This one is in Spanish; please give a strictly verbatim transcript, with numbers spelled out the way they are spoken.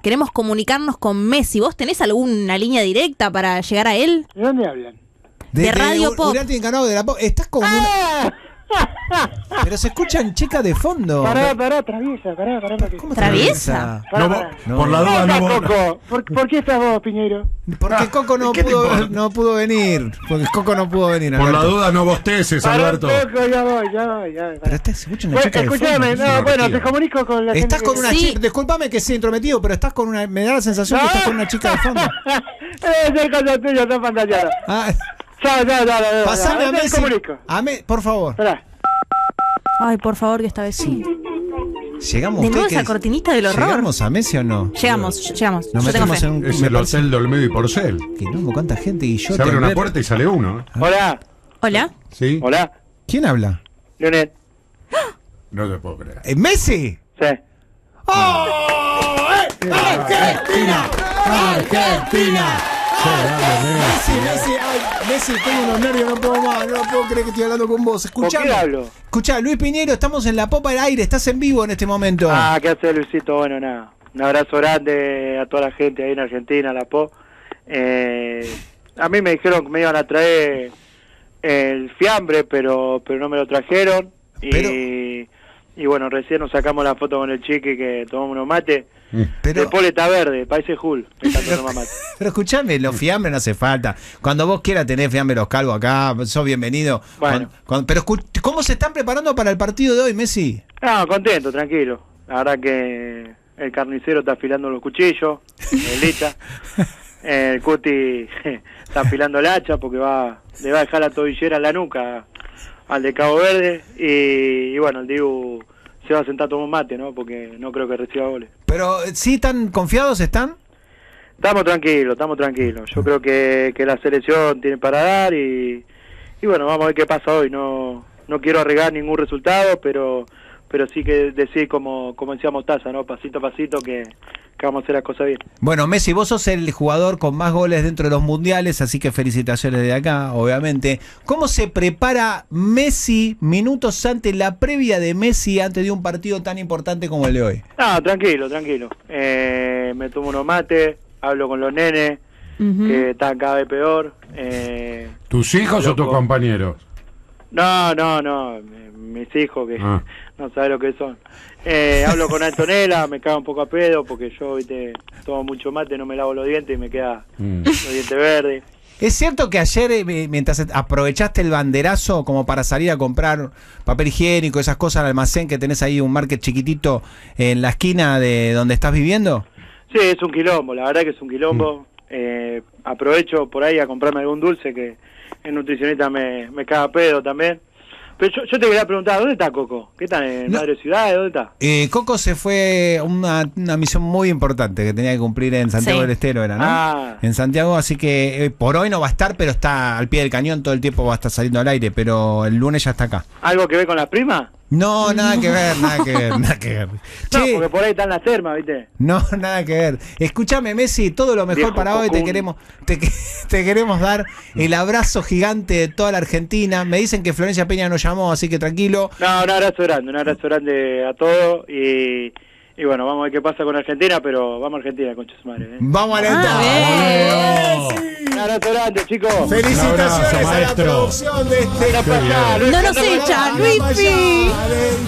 queremos comunicarnos con Messi. ¿Vos tenés alguna línea directa para llegar a él? ¿De dónde hablan? De, de Radio de, Pop. Urati Encanado de la Pop. Estás con ¡Ah! una... Pero se escuchan chicas de fondo. Pará, pará, traviesa, pará, pará. pará. ¿Cómo ¿Traviesa? Pará, No, pará. No. por la duda no vos. Coco, ¿por, ¿por qué estás vos, Piñeiro? Porque Coco no ¿Qué te pudo, importa? no pudo venir. Porque Coco no pudo venir. Por la Alberto. duda no bosteces, Pará, Alberto. Coco, ya voy, ya voy, ya voy. Pero está, se escucha una Bueno, chica de fondo. escúchame, es no, una bueno, orgía. te comunico con la Estás gente con que- una Sí. chica, discúlpame que sea intrometido, pero estás con una, me da la sensación que No. estás con una chica de fondo. Debe ser cosa tuya, está pantallada. Ah, Ya, ya, ya, ya. pasame a Te Messi. comunico. A Me- por favor. Esperá. Ay, por favor, que esta vez sí. Llegamos De nuevo usted que- esa cortinita del horror. ¿Llegamos a Messi o no? Llegamos, llegamos. Nos Yo tengo metemos fe. en un Es me el parece- hotel de Olmedo y Porcel. Que no, cuánta gente y yo Se abre te una ver- puerta y sale uno. ¿eh? Hola, Hola. ¿Sí? hola, ¿Quién habla? Leonel. No te puedo creer. ¿Eh, ¿Messi? Sí. ¡Oh! ¡Eh! ¡Argentina! ¡Argentina! Messi, Messi, ay, Messi, tengo unos nervios, no puedo más, no puedo creer que estoy hablando con vos. ¿Con Escuchame. quién hablo? Escuchá, Luis Piñero, estamos en la Popa del Aire, estás en vivo en este momento. Ah, ¿qué hace Luisito? Bueno, nada. Un abrazo grande a toda la gente ahí en Argentina, la Po. Eh, a mí me dijeron que me iban a traer el fiambre, pero pero no me lo trajeron. Y, Pero- y bueno, recién nos sacamos la foto con el chique que tomamos unos mates. Pero, El pole está verde, parece Hull. Me está tomando mate. pero escuchame, los fiambres no hace falta. Cuando vos quieras tener fiambre los calvos acá, sos bienvenido. Bueno. Cuando- cuando- pero escu- ¿cómo se están preparando para el partido de hoy, Messi? No, contento, tranquilo. La verdad que el carnicero está afilando los cuchillos, el Licha. El Cuti está afilando el hacha porque va le va a dejar la tobillera en la nuca al de Cabo Verde. Y, y bueno, el Dibu se va a sentar a tomar un mate, ¿no? Porque no creo que reciba goles. Pero, ¿sí tan confiados están? Estamos tranquilos, estamos tranquilos. Yo creo que, que la selección tiene para dar y, y bueno, vamos a ver qué pasa hoy. No no quiero arriesgar ningún resultado, pero pero sí que decir como, como decía Mostaza, ¿no? Pasito a pasito que, que vamos a hacer las cosas bien. Bueno, Messi, vos sos el jugador con más goles dentro de los mundiales, así que felicitaciones de acá, obviamente. ¿Cómo se prepara Messi minutos antes, la previa de Messi antes de un partido tan importante como el de hoy? No, tranquilo, tranquilo. Eh, me tomo unos mates, hablo con los nenes, Ujú. que están cada vez peor. Eh, ¿Tus hijos o tus Loco. compañeros? no, no, no, mi- mis hijos que Ah. no sabe lo que son. Eh, hablo con Antonella, me cago un poco a pedo porque yo, viste, tomo mucho mate, no me lavo los dientes y me queda Mm. los dientes verdes. ¿Es cierto que ayer, eh, mientras aprovechaste el banderazo como para salir a comprar papel higiénico, esas cosas al almacén, que tenés ahí un market chiquitito en la esquina de donde estás viviendo? Sí, es un quilombo, la verdad que es un quilombo. Eh, aprovecho por ahí a comprarme algún dulce que el nutricionista me, me caga a pedo también. Pero yo, yo te quería preguntar, ¿dónde está Coco? ¿Qué está en No. Madre Ciudad? ¿Dónde está? Eh, Coco se fue a una, una misión muy importante que tenía que cumplir en Santiago Sí. del Estero, era, ¿no? Ah. En Santiago, así que eh, por hoy no va a estar, pero está al pie del cañón, todo el tiempo va a estar saliendo al aire, pero el lunes ya está acá. ¿Algo que ver con las primas? No, nada que ver, nada que ver, nada que ver. No, Che, porque por ahí están las termas, ¿viste? no, nada que ver. Escúchame, Messi, todo lo mejor Viejo para hoy. Te cojón. queremos, te, te queremos dar el abrazo gigante de toda la Argentina. Me dicen que Florencia Peña nos llamó, así que tranquilo. No, un abrazo grande, un abrazo grande a todos y, y bueno, vamos a ver qué pasa con Argentina, pero vamos a Argentina, concha su madre. ¿eh? Vamos a Ah, alentar. bien. Un abrazo grande, chicos. Felicitaciones Un abrazo, a la maestro. producción de este. Anda para allá, Luis, No nos anda para allá. echan, Luispi.